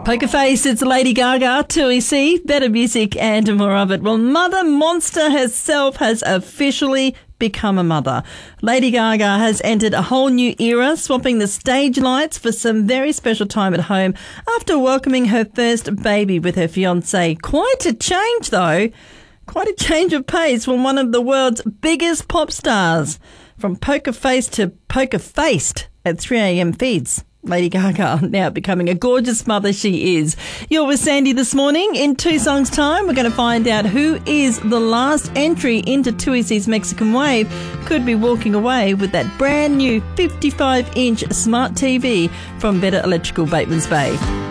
Poker Face, it's Lady Gaga, Tui C, better music and more of it. Well, Mother Monster herself has officially become a mother. Lady Gaga has entered a whole new era, swapping the stage lights for some very special time at home after welcoming her first baby with her fiancé. Quite a change, though. Quite a change of pace from one of the world's biggest pop stars. From Poker Face to Poker Faced at 3 a.m. feeds. Lady Gaga now becoming a gorgeous mother she is. You're with Sandy this morning. In 2 songs' time, we're going to find out who is the last entry into Tui C's Mexican Wave. Could be walking away with that brand new 55-inch smart TV from Better Electrical Batemans Bay.